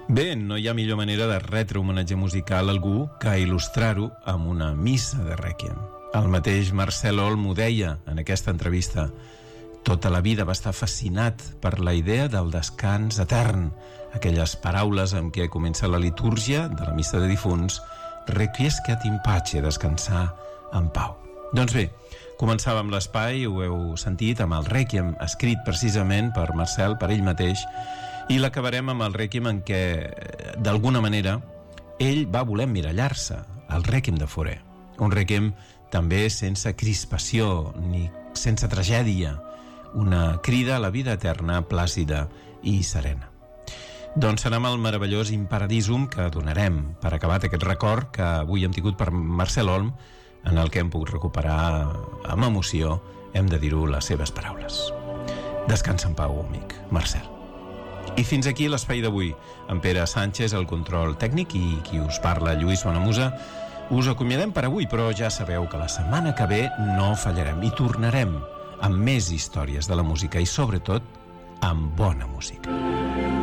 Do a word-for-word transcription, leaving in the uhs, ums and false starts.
Bé, no hi ha millor manera de retre homenatge musical a algú que il·lustrar-ho amb una missa de Rèquiem. El mateix Marcel Olm ho deia en aquesta entrevista. Tota la vida va estar fascinat per la idea del descans etern, aquelles paraules amb què comença la litúrgia de la missa de difunts, requiescat in pace, descansar en pau. Doncs bé, començàvem l'espai, ho heu sentit, amb el Rèquiem, escrit precisament per Marcel, per ell mateix, i l'acabarem amb el Rèquiem en què, d'alguna manera, ell va voler emmirallar-se, el Rèquiem de Fauré. Un Rèquiem també sense crispació ni sense tragèdia, una crida a la vida eterna, plàcida i serena. Doncs serà amb el meravellós Imparadisum que donarem per acabat aquest record que avui hem tingut per Marcel Olm, en el que hem pogut recuperar amb emoció, hem de dir-ho, les seves paraules. Descansa en pau, amic Marcel. I fins aquí l'espai d'avui. En Pere Sánchez, el control tècnic, i qui us parla, Lluís Bonamusa. Us acomiadem per avui, però ja sabeu que la setmana que ve no fallarem i tornarem amb més històries de la música i, sobretot, amb bona música.